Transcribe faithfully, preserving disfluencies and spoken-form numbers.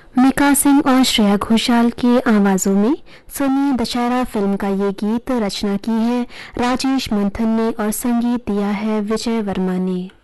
मीका सिंह और श्रेया घोषाल की आवाज़ों में सुनिए दशहरा फिल्म का ये गीत। रचना की है राजेश मंथन ने और संगीत दिया है विजय वर्मा ने।